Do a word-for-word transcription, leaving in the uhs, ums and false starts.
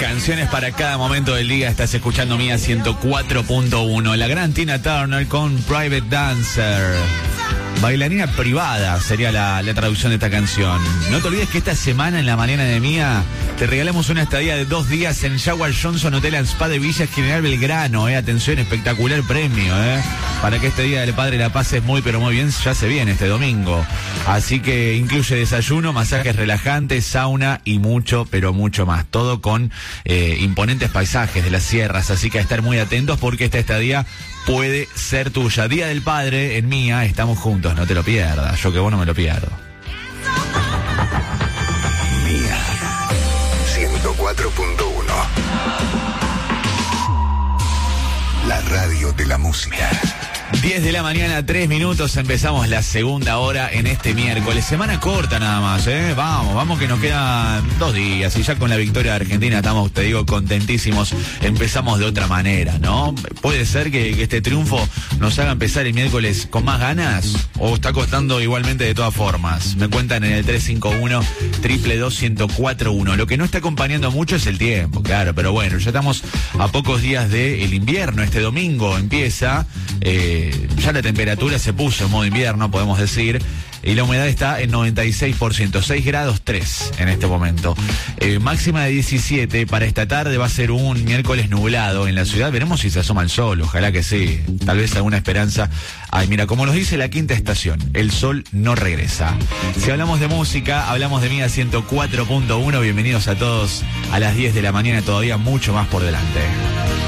Canciones para cada momento del día. Estás escuchando Mía ciento cuatro punto uno. La gran Tina Turner con Private Dancer. Bailarina privada sería la, la traducción de esta canción. No te olvides que esta semana en la mañana de Mía te regalamos una estadía de dos días en Jaguar Johnson Hotel and Spa de Villa General Belgrano. Eh. Atención, espectacular premio. Eh. Para que este Día del Padre la pases muy pero muy bien. Ya se viene este domingo. Así que incluye desayuno, masajes relajantes, sauna y mucho pero mucho más. Todo con eh, imponentes paisajes de las sierras. Así que a estar muy atentos porque esta estadía puede ser tuya. Día del Padre en Mía, estamos juntos, no te lo pierdas. Yo que vos no me lo pierdo. Mía ciento cuatro punto uno. La radio de la música. diez de la mañana, tres minutos, empezamos la segunda hora en este miércoles. Semana corta nada más, ¿eh? Vamos, vamos que nos quedan dos días y ya con la victoria de Argentina estamos, te digo, contentísimos. Empezamos de otra manera, ¿no? Puede ser que, que este triunfo nos haga empezar el miércoles con más ganas o está costando igualmente de todas formas. Me cuentan en el tres cinco uno, dos dos dos, uno cero cuatro uno. Lo que no está acompañando mucho es el tiempo, claro, pero bueno, ya estamos a pocos días del invierno. Este domingo empieza... Eh, ya la temperatura se puso en modo invierno, podemos decir, y la humedad está en noventa y seis por ciento, seis grados tres en este momento. Eh, máxima de diecisiete, para esta tarde va a ser un miércoles nublado en la ciudad, veremos si se asoma el sol, ojalá que sí, tal vez alguna esperanza. Ay, mira, como nos dice la quinta estación, el sol no regresa. Si hablamos de música, hablamos de Mía ciento cuatro punto uno, bienvenidos a todos a las diez de la mañana, todavía mucho más por delante.